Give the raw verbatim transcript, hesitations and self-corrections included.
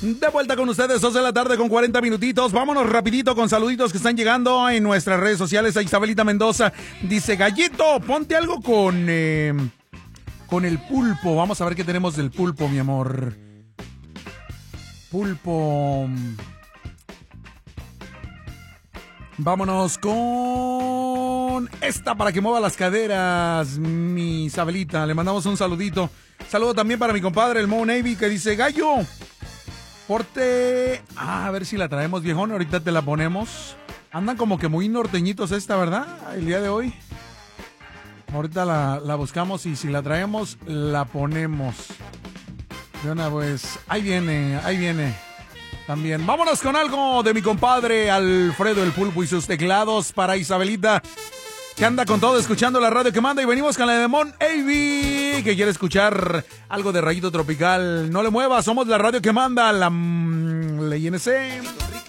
De vuelta con ustedes, dos de la tarde con cuarenta minutitos. Vámonos rapidito con saluditos que están llegando en nuestras redes sociales. A Isabelita Mendoza dice, Gallito, ponte algo con, eh, con el pulpo. Vamos a ver qué tenemos del pulpo, mi amor. Pulpo. Vámonos con esta para que mueva las caderas, mi Isabelita. Le mandamos un saludito. Saludo también para mi compadre, el Mo Navy, que dice, Gallo, porte... Ah, a ver si la traemos, viejón. Ahorita te la ponemos. Andan como que muy norteñitos esta, ¿verdad? El día de hoy. Ahorita la, la buscamos y si la traemos, la ponemos. Bueno, pues ahí viene, ahí viene. También. Vámonos con algo de mi compadre Alfredo el Pulpo y sus teclados para Isabelita, que anda con todo escuchando la radio que manda. Y venimos con la de Mon Avi, que quiere escuchar algo de Rayito Tropical. No le muevas, somos la radio que manda, la, la I N C.